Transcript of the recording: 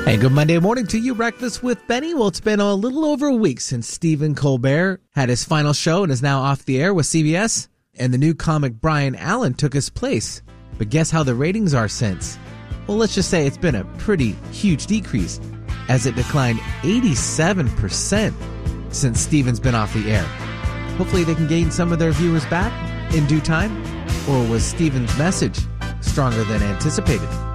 Hey, good Monday morning to you. Breakfast with Benny. Well, it's been a little over a week since Stephen Colbert had his final show and is now off the air with CBS. And the new comic Brian Allen took his place. But guess how the ratings are since? Well, let's just say it's been a pretty huge decrease, as it declined 87% since Stephen's been off the air. Hopefully they can gain some of their viewers back in due time. Or was Stephen's message stronger than anticipated?